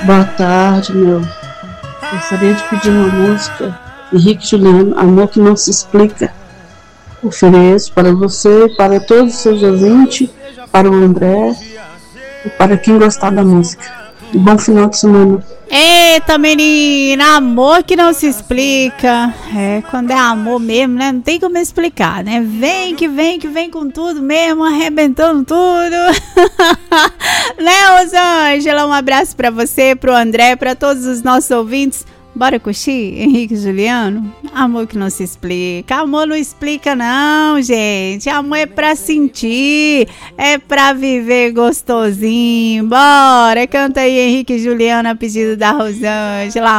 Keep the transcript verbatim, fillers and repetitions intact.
Boa tarde, meu. Gostaria de pedir uma música. Henrique Juliano, Amor que Não Se Explica. Ofereço para você, para todos os seus ouvintes, para o André e para quem gostar da música. Um bom final de semana. Eita, menina, amor que não se explica. É, quando é amor mesmo, né? Não tem como explicar, né? Vem que vem, que vem com tudo mesmo, arrebentando tudo. Né, Rosângela? Um abraço pra você, pro André, pra todos os nossos ouvintes. Bora curtir, Henrique e Juliano? Amor que não se explica. Amor não explica não, gente. Amor é pra sentir, é pra viver gostosinho. Bora, canta aí, Henrique e Juliano, a pedido da Rosângela.